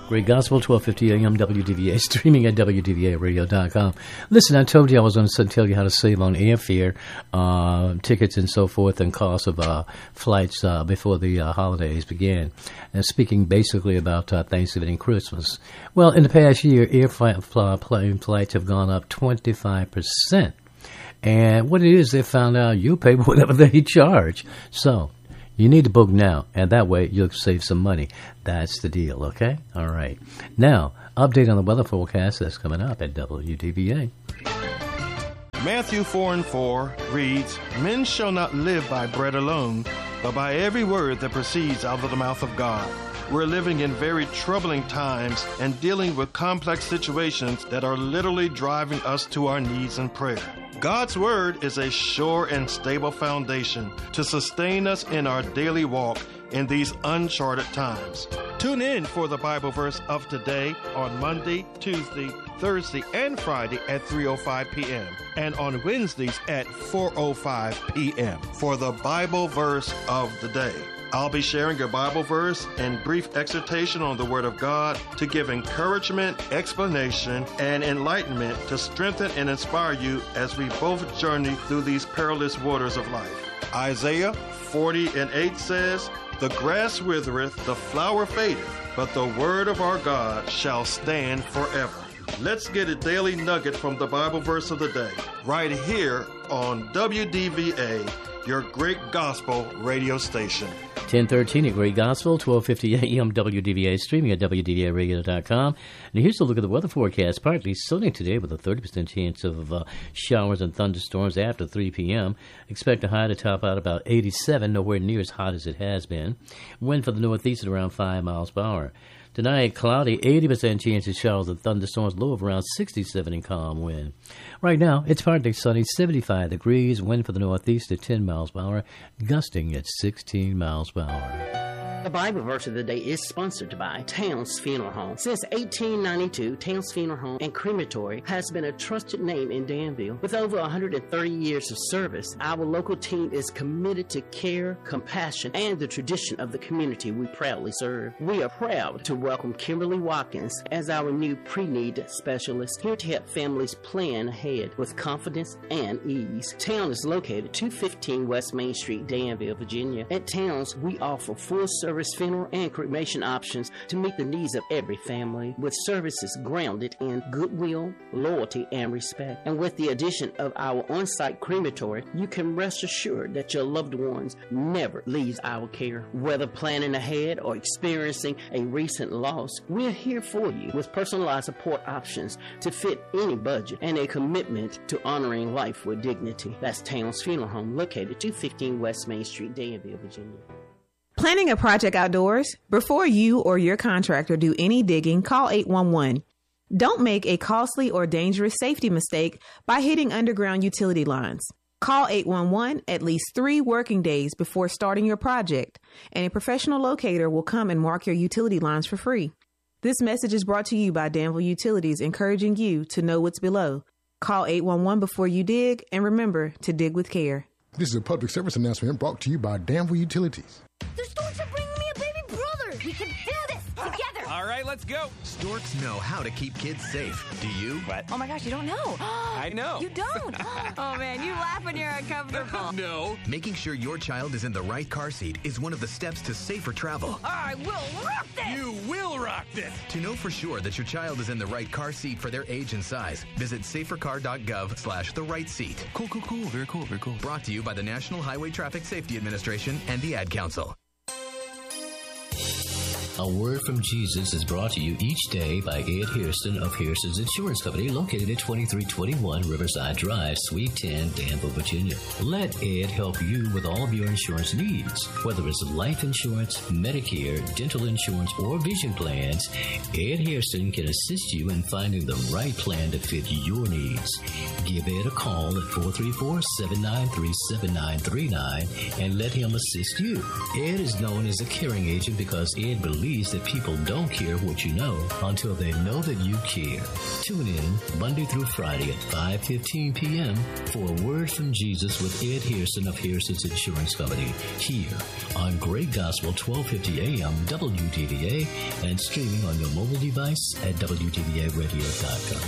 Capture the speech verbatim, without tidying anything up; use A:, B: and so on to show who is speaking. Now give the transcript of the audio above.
A: Great Gospel, twelve fifty a.m. W D V A, streaming at W D V A radio dot com. Listen, I told you I was going to tell you how to save on airfare, uh, tickets and so forth, and cost of uh, flights uh, before the uh, holidays begin. And speaking basically about uh, Thanksgiving and Christmas. Well, in the past year, air flight, fly, plane flights have gone up twenty-five percent. And what it is, they found out you pay whatever they charge. So you need to book now, and that way you'll save some money. That's the deal, okay? All right. Now, update on the weather forecast that's coming up at W D V A.
B: Matthew four and four reads, "Men shall not live by bread alone, but by every word that proceeds out of the mouth of God." We're living in very troubling times and dealing with complex situations that are literally driving us to our knees in prayer. God's Word is a sure and stable foundation to sustain us in our daily walk in these uncharted times. Tune in for the Bible verse of today on Monday, Tuesday, Thursday, and Friday at three oh five p.m. and on Wednesdays at four oh five p.m. for the Bible verse of the day. I'll be sharing a Bible verse and brief exhortation on the Word of God to give encouragement, explanation, and enlightenment to strengthen and inspire you as we both journey through these perilous waters of life. Isaiah forty and eight says, "The grass withereth, the flower fadeth, but the word of our God shall stand forever." Let's get a daily nugget from the Bible verse of the day, right here on W D V A, your Great Gospel radio station.
A: ten thirteen at Great Gospel, twelve fifty a.m. W D V A, streaming at W D V A radio dot com. And here's a look at the weather forecast. Partly sunny today with a thirty percent chance of uh, showers and thunderstorms after three p.m. Expect a high to top out about eighty-seven, nowhere near as hot as it has been. Wind for the northeast at around five miles per hour. Tonight, cloudy, eighty percent chance of showers and thunderstorms, low of around sixty-seven and calm wind. Right now, it's partly sunny, seventy-five degrees, wind for the northeast at ten miles per hour, gusting at sixteen miles per hour.
C: The Bible verse of the day is sponsored by Towns Funeral Home. Since eighteen ninety-two, Towns Funeral Home and Crematory has been a trusted name in Danville. With over one hundred thirty years of service, our local team is committed to care, compassion, and the tradition of the community we proudly serve. We are proud to welcome Kimberly Watkins as our new pre-need specialist, here to help families plan ahead with confidence and ease. Town is located two fifteen West Main Street, Danville, Virginia. At Towns, we offer full service funeral and cremation options to meet the needs of every family, with services grounded in goodwill, loyalty, and respect. And with the addition of our on-site crematory, you can rest assured that your loved ones never leaves our care. Whether planning ahead or experiencing a recent loss, we're here for you with personalized support options to fit any budget and a commitment to honoring life with dignity. That's Towns Funeral Home, located two fifteen West Main Street, Danville, Virginia.
D: Planning a project outdoors? Before you or your contractor do any digging, call eight one one. Don't make a costly or dangerous safety mistake by hitting underground utility lines. Call eight one one at least three working days before starting your project, and a professional locator will come and mark your utility lines for free. This message is brought to you by Danville Utilities, encouraging you to know what's below. Call eight one one before you dig, and remember to dig with care.
E: This is a public service announcement brought to you by Danville Utilities.
F: The storks are bringing me a baby brother. We can do this together.
G: All right, let's go.
H: Storks know how to keep kids safe. Do you?
G: What?
F: Oh my gosh, you don't know.
G: I know.
F: You don't. Oh man, you laugh when you're uncomfortable.
G: No.
H: Making sure your child is in the right car seat is one of the steps to safer travel.
F: I will rock this.
G: You will rock this.
H: To know for sure that your child is in the right car seat for their age and size, visit safercar.gov slash the right seat.
G: Cool, cool, cool. Very cool, very cool.
H: Brought to you by the National Highway Traffic Safety Administration and the Ad Council.
A: A Word from Jesus is brought to you each day by Ed Hairston of Hairston's Insurance Company, located at twenty-three twenty-one Riverside Drive, Suite ten, Danville, Virginia. Let Ed help you with all of your insurance needs. Whether it's life insurance, Medicare, dental insurance, or vision plans, Ed Hairston can assist you in finding the right plan to fit your needs. Give Ed a call at four three four, seven nine three, seven nine three nine and let him assist you. Ed is known as a caring agent because Ed believes believes that people don't care what you know until they know that you care. Tune in Monday through Friday at five fifteen p.m. for a word from Jesus with Ed Harrison of Harrison's Insurance Company here on Great Gospel twelve fifty a.m. W D D A and streaming on your mobile device at W D D A radio dot com.